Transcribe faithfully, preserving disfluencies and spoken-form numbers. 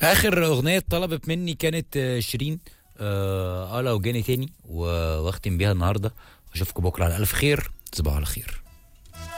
اخر اغنيه طلبت مني كانت آه، شيرين. اه آه، لو جاني تاني و- واختم بيها النهارده. اشوفكم بكره على الف خير. تصبحوا على خير.